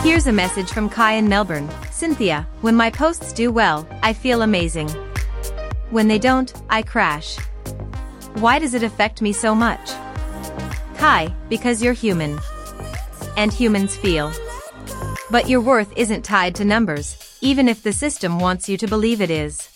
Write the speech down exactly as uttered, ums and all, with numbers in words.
Here's a message from Kai in Melbourne. Cynthia, when my posts do well, I feel amazing. When they don't, I crash. Why does it affect me so much? Kai, because you're human. And humans feel. But your worth isn't tied to numbers, even if the system wants you to believe it is.